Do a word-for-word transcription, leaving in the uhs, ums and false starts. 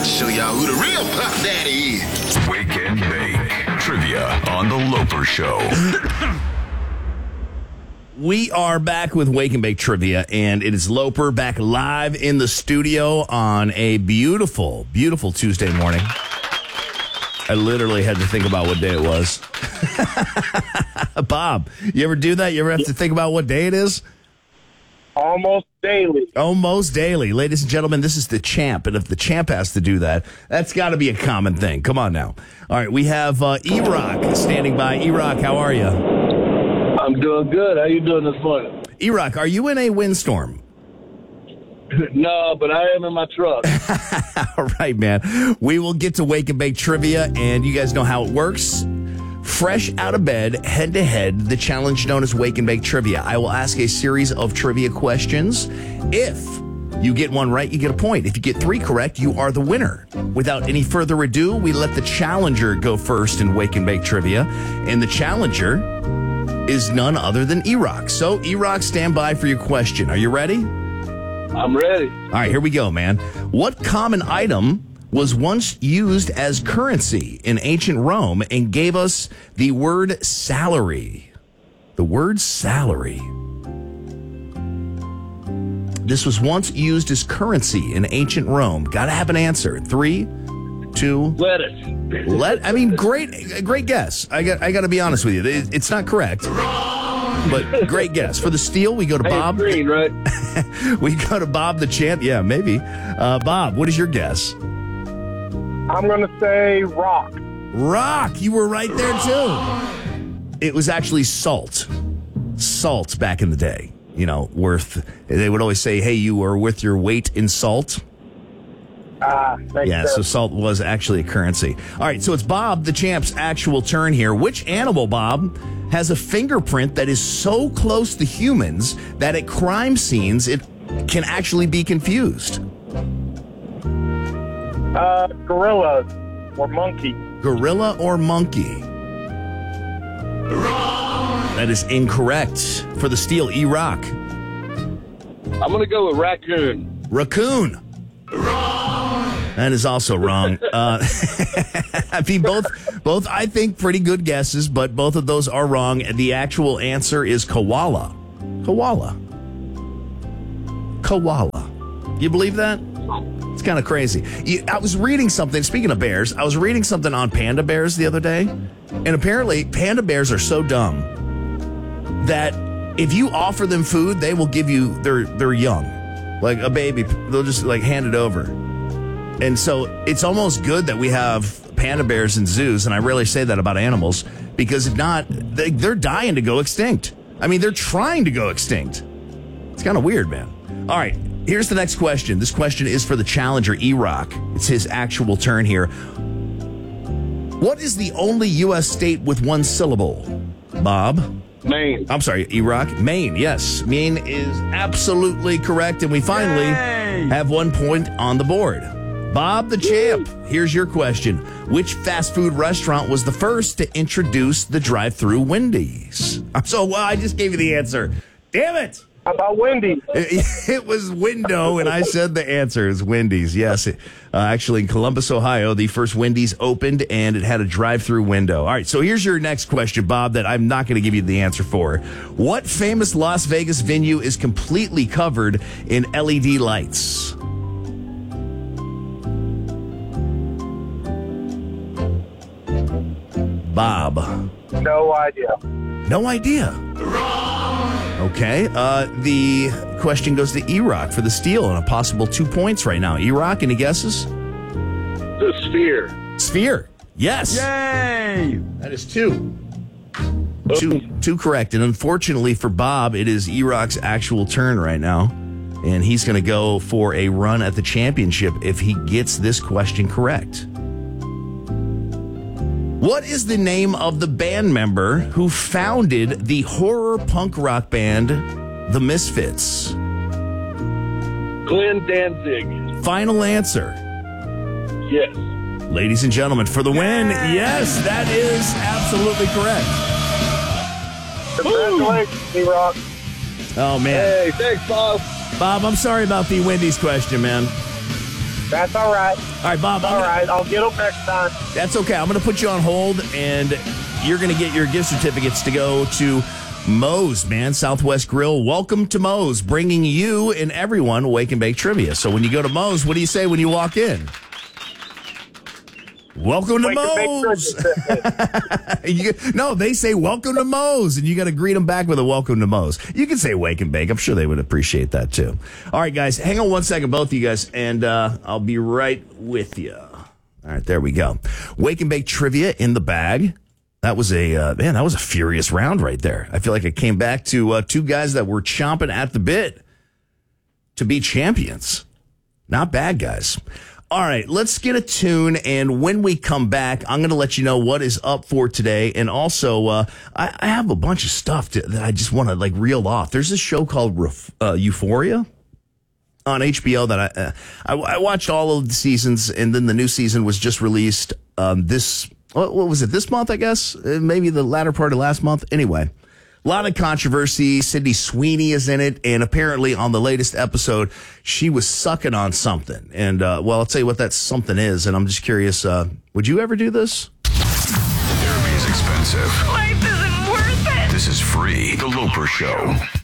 Show y'all who the real Puff Daddy is. Wake and Bake Trivia on The Loper Show. We are back with Wake and Bake Trivia, and it is Loper back live in the studio on a beautiful, beautiful Tuesday morning. I literally had to think about what day it was. Bob, you ever do that? You ever have to think about what day it is? Almost daily. Almost daily. Ladies and gentlemen, this is the champ, and if the champ has to do that, that's got to be a common thing. Come on now. All right, we have uh, E-Rock standing by. E-Rock, how are you? I'm doing good. How you doing this morning? E-Rock, are you in a windstorm? No, but I am in my truck. All right, man. We will get to Wake and Bake Trivia, and you guys know how it works. Fresh out of bed, head-to-head, the challenge known as Wake and Bake Trivia. I will ask a series of trivia questions. If you get one right, you get a point. If you get three correct, you are the winner. Without any further ado, we let the challenger go first in Wake and Bake Trivia, and the challenger is none other than E-Rock. So, E-Rock, stand by for your question. Are you ready? I'm ready. All right, here we go, man. What common item was once used as currency in ancient Rome and gave us the word salary? The word salary. This was once used as currency in ancient Rome. Got to have an answer. Three, two. Lettuce. Let. I mean, great, great guess. I got. I got to be honest with you. It, it's not correct, but great guess. For the steal, we go to Hey, Bob. green, right? We go to Bob the champ. Yeah, maybe. Uh, Bob, what is your guess? I'm going to say rock. Rock. You were right there, too. It was actually salt. Salt back in the day. You know, worth, they would always say, hey, you are worth your weight in salt. Ah, thanks. Yeah, so salt was actually a currency. All right, so it's Bob the champ's actual turn here. Which animal, Bob, has a fingerprint that is so close to humans that at crime scenes it can actually be confused? Uh, gorilla or monkey. Gorilla or monkey? That is incorrect. For the steal, E-Rock. I'm going to go with raccoon. Raccoon. That is also wrong. Uh, I mean, both, both I think pretty good guesses, but both of those are wrong. The actual answer is koala. Koala. Koala. You believe that? It's kind of crazy. You, I was reading something, speaking of bears, I was reading something on panda bears the other day, and apparently panda bears are so dumb that if you offer them food, they will give you their, their young. Like a baby, they'll just like hand it over. And so it's almost good that we have panda bears in zoos, and I rarely say that about animals, because if not, they, they're dying to go extinct. I mean, they're trying to go extinct. It's kind of weird, man. All right, here's the next question. This question is for the challenger, E-Rock. It's his actual turn here. What is the only U S state with one syllable? Bob? Maine. I'm sorry, E-Rock. Maine, yes. Maine is absolutely correct, and we finally Yay! have one point on the board. Bob the champ, here's your question. Which fast food restaurant was the first to introduce the drive-through Wendy's? I'm so, well, I just gave you the answer. Damn it! How about Wendy's? It, it was window, and I said the answer is Wendy's. Yes, it, uh, actually in Columbus, Ohio, the first Wendy's opened, and it had a drive-through window. All right, so here's your next question, Bob, that I'm not going to give you the answer for. What famous Las Vegas venue is completely covered in L E D lights? Bob. No idea. No idea. Okay. Uh, the question goes to E-Rock for the steal and a possible two points right now. E-Rock, any guesses? The sphere. Sphere. Yes. Yay! That is two. Two, two correct. And unfortunately for Bob, it is E-Rock's actual turn right now. And he's going to go for a run at the championship if he gets this question correct. What is the name of the band member who founded the horror punk rock band, The Misfits? Glenn Danzig. Final answer. Yes. Ladies and gentlemen, for the win, yes, that is absolutely correct. Congratulations, D-Rock. Oh, man. Hey, thanks, Bob. Bob, I'm sorry about the Wendy's question, man. That's all right. All right, Bob. I'm All gonna- right, I'll get them next time. That's okay. I'm going to put you on hold, and you're going to get your gift certificates to go to Moe's, man, Southwest Grill. Welcome to Moe's, bringing you and everyone Wake and Bake Trivia. So when you go to Moe's, what do you say when you walk in? Welcome to Wake and Bake Moe's. Trivia. You- no, they say welcome to Moe's, and you got to greet them back with a welcome to Moe's. You can say Wake and Bake. I'm sure they would appreciate that too. All right, guys, hang on one second, both of you guys, and uh, I'll be right with you. All right, there we go. Wake and Bake Trivia in the bag. That was a, uh, man, that was a furious round right there. I feel like it came back to uh, two guys that were chomping at the bit to be champions. Not bad guys. All right, let's get a tune, and when we come back, I'm going to let you know what is up for today, and also uh, I, I have a bunch of stuff to, that I just want to like reel off. There's this show called Ref- uh, Euphoria on H B O that I, uh, I I watched all of the seasons, and then the new season was just released um, this. What, what was it? This month, I guess, uh, maybe the latter part of last month. Anyway. A lot of controversy. Sydney Sweeney is in it, and apparently on the latest episode, she was sucking on something. And, uh, well, I'll tell you what that something is, and I'm just curious, uh, would you ever do this? Therapy is expensive. Life isn't worth it. This is free. The Loper Show.